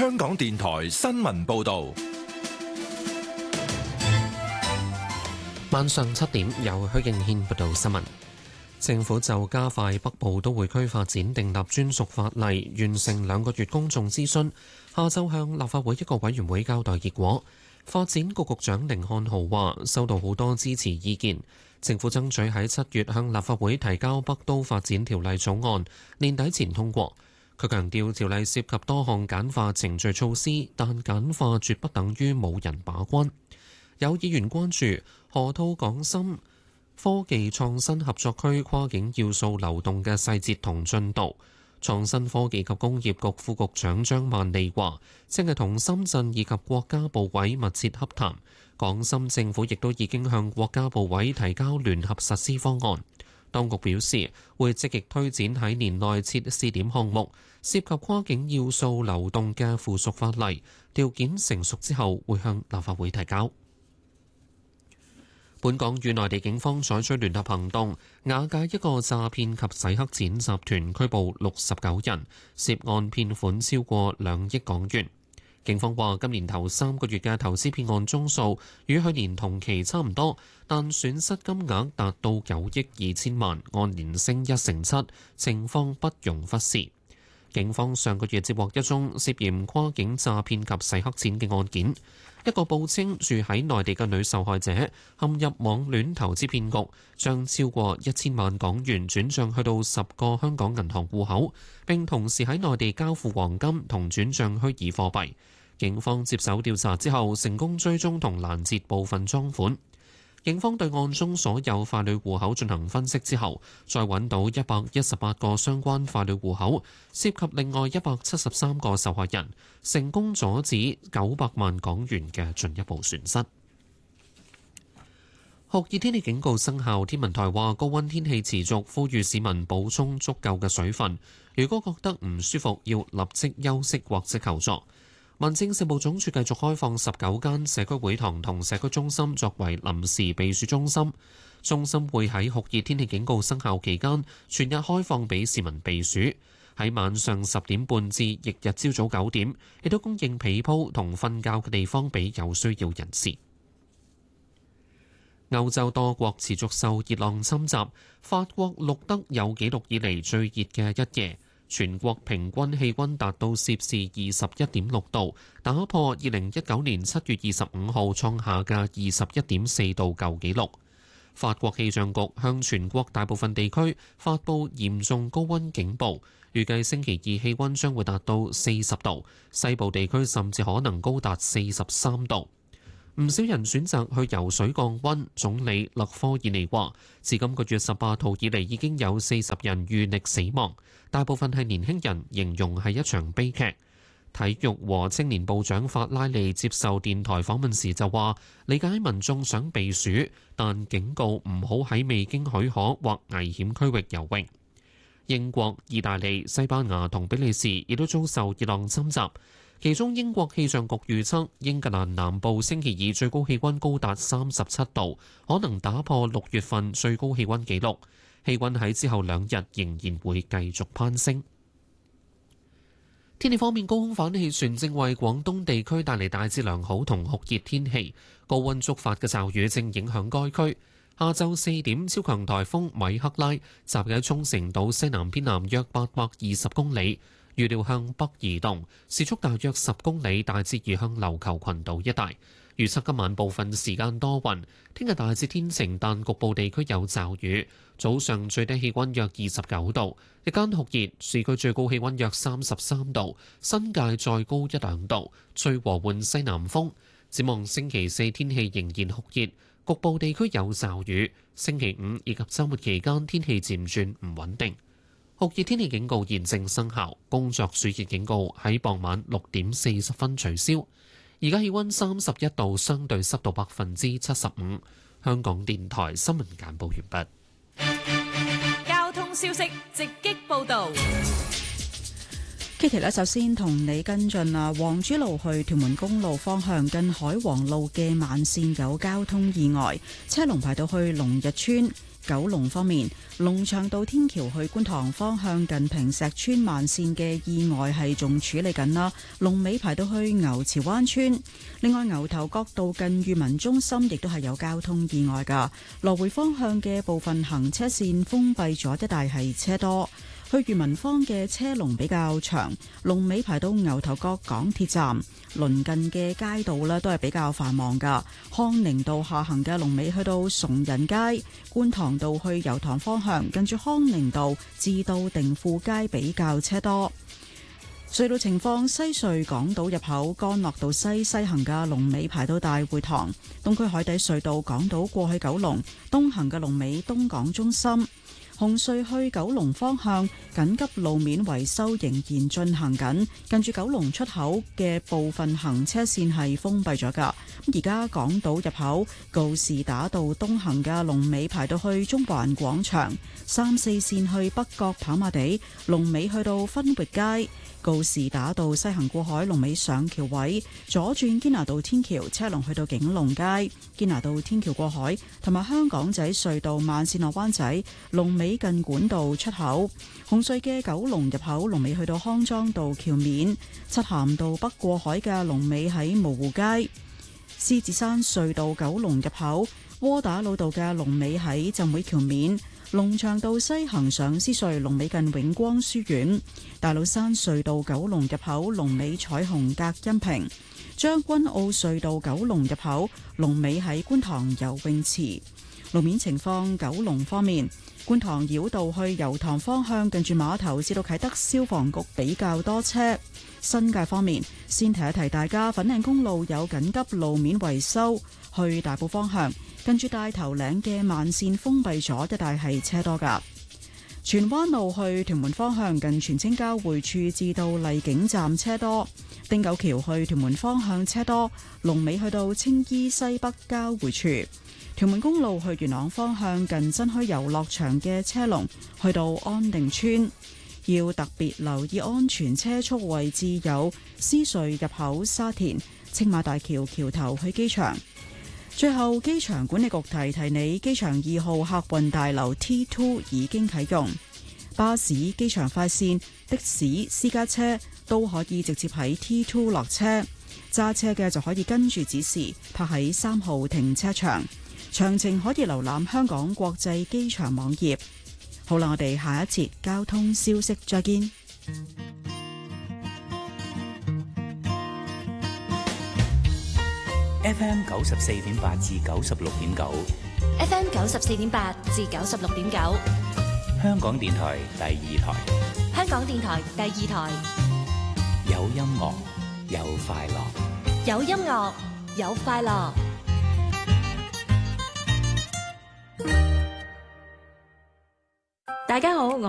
香港電台新聞報道。 晚上7點，由許敬軒報道新聞。政府就加快北部都會區發展訂立專屬法例，完成2個月公眾諮詢，下晝向立法會一個委員會交代結果。發展局局長甯漢豪話：收到好多支持意見，政府爭取喺7月向立法會提交北都發展條例草案，年底前通過。佢強調條例涉及多項簡化程序措施，但簡化絕不等於冇人把關。有議員關注河套港深科技創新合作區跨境要素流動嘅細節同進度。創新科技及工業局副局長張曼莉話，正係同深圳以及國家部委密切洽談，港深政府亦都已經向國家部委提交聯合實施方案。當局表示會積極推展喺年內設試點項目，涉及跨境要素流動嘅附屬法例，條件成熟之後會向立法會提交。本港與內地警方採取聯合行動，瓦解一個詐騙及洗黑錢集團，拘捕69人，涉案騙款超過2億港元。警方話，今年頭3個月嘅投資騙案宗數與去年同期差唔多，但損失金額達到9億2千萬，按年升1成7，情況不容忽視。警方上個月接獲一宗涉嫌跨境詐騙及洗黑錢嘅案件。一個報稱住喺內地嘅女受害者陷入網戀投資騙局，將超過1000萬港元轉帳去到10個香港銀行戶口，並同時喺內地交付黃金同轉帳虛擬貨幣。警方接手調查之後，成功追蹤同攔截部分贓款。警方對案中所有傀儡戶口進行分析之後，再揾到118個相關傀儡戶口，涉及另外173個受害人，成功阻止900萬港元嘅進一步損失。酷熱天氣警告生效，天文台話高溫天氣持續，呼籲市民補充足夠嘅水分。如果覺得唔舒服，要立即休息或者求助。民政事務總署繼續開放19間社區會堂同社區中心作為臨時避暑中心，中心會喺酷熱天氣警告生效期間全日開放俾市民避暑。喺晚上10點半至翌日朝早9點，亦都供應被鋪同瞓覺嘅地方俾有需要人士。歐洲多國持續受熱浪侵襲，法國錄得有紀錄以嚟最熱嘅一夜。全國平均氣溫達到攝氏21.6度，打破2019年7月25號創下嘅21.4度舊紀錄。法國氣象局向全國大部分地區發布嚴重高溫警報，預計星期2氣溫將會達到40度，西部地區甚至可能高達43度。唔少人選擇去游水降溫。總理勒科爾尼話，自今個月18號以嚟已經有40人遇溺死亡，大部分係年輕人，形容係一場悲劇。體育和青年部長法拉利接受電台訪問時就話，理解民眾想避暑，但警告唔好喺未經許可或危險區域游泳。英國、意大利、西班牙同比利時亦都遭受熱浪侵襲。其中英國氣象局預測，英格蘭南部星期2最高氣溫高達37度，可能打破6月份最高氣溫紀錄。氣溫喺之後2日仍然會繼續攀升。天氣方面，高空反氣旋正為廣東地區帶嚟大致良好同酷熱天氣，高溫觸發嘅驟雨正影響該區。下晝4點，超強颱風米克拉集喺沖繩島西南偏南約820公里。預料向北移動，時速大約10公里，大致移向琉球群島一帶。預測今晚部分時間多雲，聽日大致天晴，但局部地區有驟雨。早上最低氣溫約29度，日間酷熱，市區最高氣溫約33度，新界再高1-2度，吹和緩西南風。展望星期4天氣仍然酷熱，局部地區有驟雨。星期5以及週末期間天氣漸轉唔穩定。酷熱天氣警告現正生效，工作暑熱警告喺傍晚6點40分取消。而家氣溫31度，相對濕度75%。香港電台新聞簡報完畢。交通消息直擊報導。 Kitty 咧，首先同你跟進啊，皇珠路去屯門公路方向近海皇路嘅慢線有交通意外，車龍排到去龍日村。 九龍方面，龍翔道天橋去觀塘方向近坪石村慢線嘅意外係仲處理緊啦，龍尾排到去牛池灣村。另外，牛頭角道近裕民中心亦都係有交通意外噶，來回方向嘅部分行車線封閉咗，一帶係車多。去裕民坊嘅車龍比較長，龍尾排到牛頭角港鐵站，鄰近嘅街道呢都係比較繁忙噶。康寧道下行嘅龍尾去到崇仁街，觀塘道去油塘方向，近住康寧道至到定富街比較車多。隧道情況：西隧港島入口干諾道西行嘅龍尾排到大會堂；東區海底隧道港島過去九龍東行嘅龍尾東港中心。紅隧去九龍方向緊急路面維修仍然進行緊，近住九龍出口嘅部分行車線係封閉咗噶。而家港島入口告士打道東行嘅龍尾排到去中環廣場，3、4線去北角跑馬地龍尾去到分域街。告士打道西行過海龍尾上橋位，左轉堅拿道天橋車龍去到景隆街，堅拿道天橋過海同埋香港仔隧道慢線落灣仔龍尾近管道出口，紅隧嘅九龍入口龍尾去到康莊道橋面，漆咸道北過海嘅龍尾喺蕪湖街，獅子山隧道九龍入口窩打老道嘅龍尾喺浸會橋面。龍翔道西行上獅隧龍尾近永光書院，大老山隧道九龍入口龍尾彩虹隔音屏，將軍澳隧道九龍入口龍尾喺觀塘游泳池。路面情況：九龍方面，觀塘繞道去油塘方向近住碼頭至到啟德消防局比較多車。新界方面，先提一提大家，粉嶺公路有緊急路面維修，去大埔方向近住大頭嶺嘅慢線封閉咗，一帶係車多噶。荃灣路去屯門方向近荃青交匯處至到荔景站車多。汀九橋去屯門方向車多，龍尾去到青衣西北交匯處。屯門公路去元朗方向近新墟遊樂場嘅車龍去到安定村。要特別留意安全車速位置有獅隧入口、沙田青馬大橋橋頭去機場。最後，機場管理局提提你，機場2號客運大樓 T2 已經啟用，巴士、機場快線、的士、私家車都可以直接喺 T2 落車，揸車嘅就可以跟住指示泊喺3號停車場。詳情可以瀏覽香港國際機場網頁。好啦，我哋下一節交通消息再見。 FM 94.8至96.9 FM 94.8至96.9， 香港電台第2台， 香港電台第2台， 有音樂有快樂， 有音樂有快樂。大家好，